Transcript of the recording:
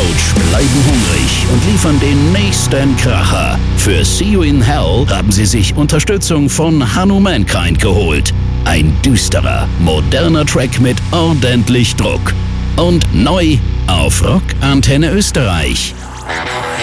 Couch bleiben hungrig und liefern den nächsten Kracher. Für See You in Hell haben sie sich Unterstützung von Hanno Mankind geholt. Ein düsterer, moderner Track mit ordentlich Druck. Und neu auf Rock Antenne Österreich.